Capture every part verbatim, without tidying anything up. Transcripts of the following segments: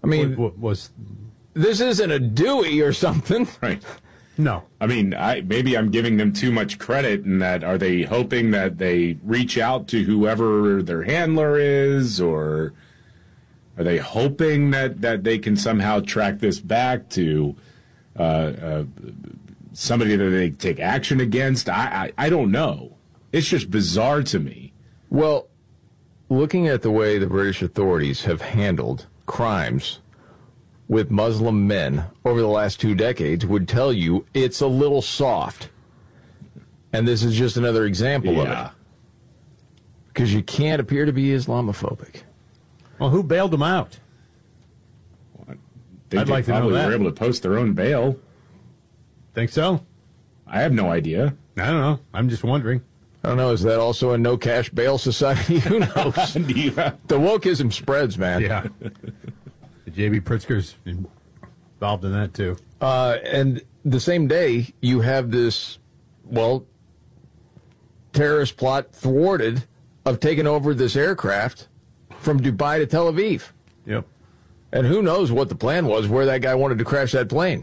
mean, was, was this isn't a Dewey or something. Right. no. I mean, I maybe I'm giving them too much credit in that. Are they hoping that they reach out to whoever their handler is, or are they hoping that, that they can somehow track this back to uh, uh, somebody that they take action against? I, I I don't know. It's just bizarre to me. Well, looking at the way the British authorities have handled crimes with Muslim men over the last two decades would tell you it's a little soft. And this is just another example Yeah. of it. Because you can't appear to be Islamophobic. Well, who bailed them out? They I'd like to know probably that. were able to post their own bail. Think so? I have no idea. I don't know. I'm just wondering. I don't know, is that also a no-cash bail society? Who knows? Do you have- The wokeism spreads, man. Yeah. J B. Pritzker's involved in that, too. Uh, and the same day, you have this, well, terrorist plot thwarted of taking over this aircraft from Dubai to Tel Aviv. Yep. And who knows what the plan was, where that guy wanted to crash that plane.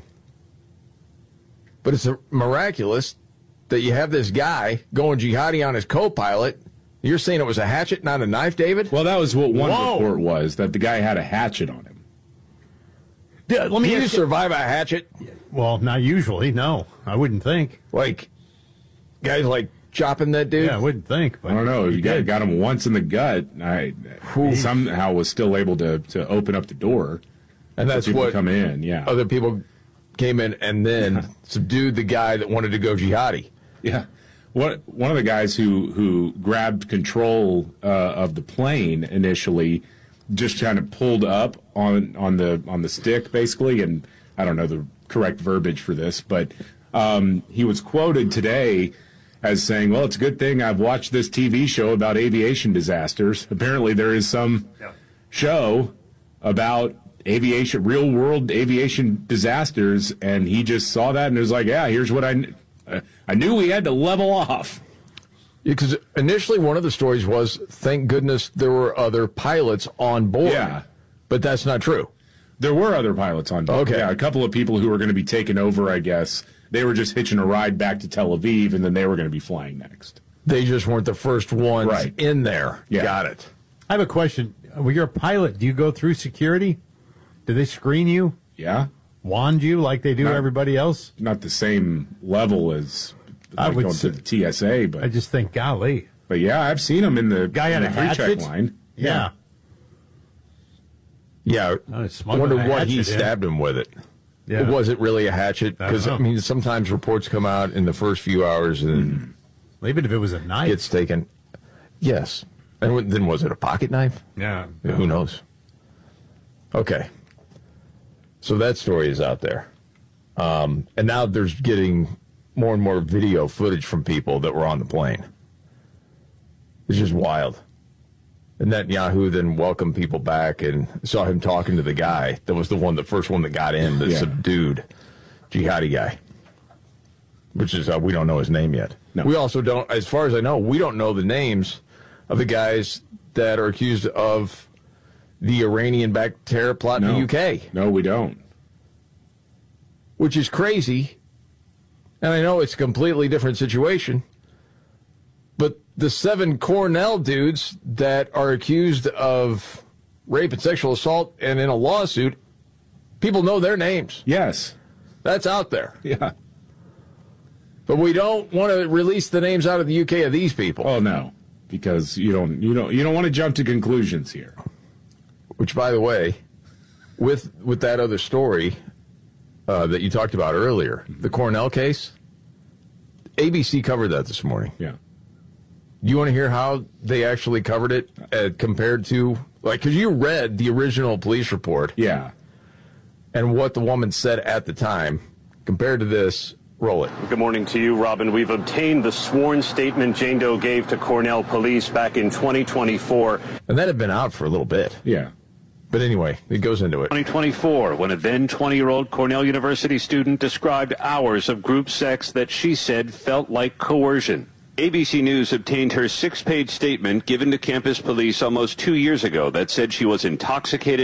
But it's miraculous that you have this guy going jihadi on his co-pilot. You're saying it was a hatchet, not a knife, David? Well, that was what one Whoa. report was, that the guy had a hatchet on him. Yeah, let me Can you ask you- survive a hatchet? Well, not usually, no. I wouldn't think. Like, guys like chopping that dude? Yeah, I wouldn't think. But I don't know. he You got, did. got him once in the gut. I somehow was still able to, to open up the door. And for that's people to what come in. Yeah. other people came in and then subdued the guy that wanted to go jihadi. Yeah. One, one of the guys who, who grabbed control uh, of the plane initially just kind of pulled up on, on the on the stick, basically, and I don't know the correct verbiage for this, but um, he was quoted today as saying, well, it's a good thing I've watched this T V show about aviation disasters. Apparently there is some Yeah. show about aviation, real-world aviation disasters, and he just saw that and was like, yeah, here's what I kn- uh, I knew we had to level off. Because initially one of the stories was, thank goodness there were other pilots on board. Yeah. But that's not true. There were other pilots on board. Okay. Yeah, a couple of people who were going to be taken over, I guess. They were just hitching a ride back to Tel Aviv, and then they were going to be flying next. They just weren't the first ones Right. in there. Yeah. Got it. I have a question. When you're a pilot, do you go through security? Do they screen you? Yeah? Wand you like they do Not- everybody else? Not the same level as I like would going say- to the T S A, but I just think, golly. but yeah, I've seen them in the Guy in had the a pre-check hatchet? line. Yeah. Yeah. I was I smuggling wonder a what he hatchet in. stabbed him with it. Yeah. Was it really a hatchet? I don't Because, I, know. mean, sometimes reports come out in the first few hours and Even if it was a knife. gets taken. Yes. And then was it a pocket knife? yeah. Yeah, who knows? Okay. So that story is out there. Um, and now there's getting more and more video footage from people that were on the plane. It's just wild. And Netanyahu then welcomed people back and saw him talking to the guy that was the one, the first one that got in, the Yeah. subdued jihadi guy. Which is, uh, we don't know his name yet. No. We also don't, as far as I know, we don't know the names of the guys that are accused of the Iranian-backed terror plot in No. the U K, No, we don't. which is crazy. And I know it's a completely different situation. But the seven Cornell dudes that are accused of rape and sexual assault and in a lawsuit, people know their names. Yes. That's out there. Yeah. But we don't want to release the names out of the U K of these people. Oh no, because you don't you don't you don't want to jump to conclusions here. Which, by the way, with with that other story uh, that you talked about earlier, the Cornell case, A B C covered that this morning. Yeah. You want to hear how they actually covered it uh, compared to, like, because you read the original police report Yeah. and what the woman said at the time compared to this. Roll it. Good morning to you, Robin. We've obtained the sworn statement Jane Doe gave to Cornell police back in twenty twenty-four. And that had been out for a little bit. Yeah. But anyway, it goes into it. twenty twenty-four, when a then twenty-year-old Cornell University student described hours of group sex that she said felt like coercion. A B C News obtained her six-page statement given to campus police almost two years ago that said she was intoxicated